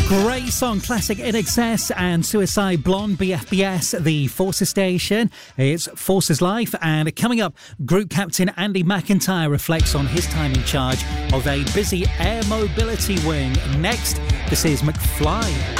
Great song, classic In Excess and Suicide Blonde, BFBS, the Forces Station. It's Forces Life, and coming up, Group Captain Andy McIntyre reflects on his time in charge of a busy air mobility wing. Next, this is McFly.